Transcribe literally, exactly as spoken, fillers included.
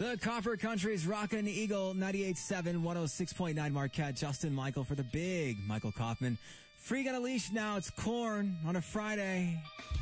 The Copper Country's Rockin' Eagle ninety-eight point seven, one oh six point nine Marquette. Justin Michael for the big Michael Kaufman. Freak on a Leash now. It's Korn on a Friday.